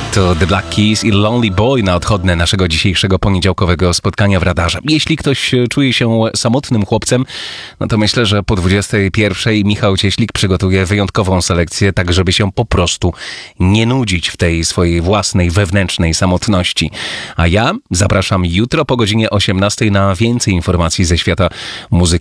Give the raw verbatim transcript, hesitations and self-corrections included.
To The Black Keys i Lonely Boy na odchodne naszego dzisiejszego poniedziałkowego spotkania w radarze. Jeśli ktoś czuje się samotnym chłopcem, no to myślę, że po dwudziestej pierwszej Michał Cieślik przygotuje wyjątkową selekcję, tak żeby się po prostu nie nudzić w tej swojej własnej, wewnętrznej samotności. A ja zapraszam jutro po godzinie osiemnastej na więcej informacji ze świata muzyki.